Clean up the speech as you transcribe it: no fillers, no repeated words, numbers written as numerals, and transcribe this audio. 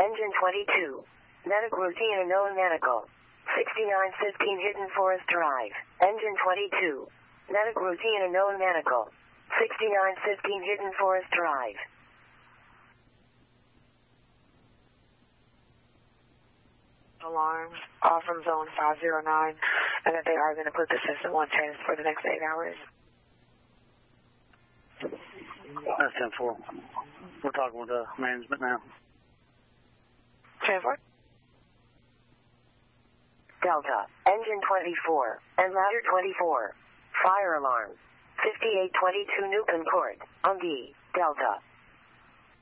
Engine 22. Medic routine and no medical. 6915 Hidden Forest Drive. Engine 22. Medic routine and no medical. 6915 Hidden Forest Drive. Alarms off from zone 509, and that they are going to put the system on test for the next 8 hours. That's 10-4. We're talking with management now. Transport? Delta, engine 24, and ladder 24. Fire alarm. 5822 Newton Court, Ungi, Delta.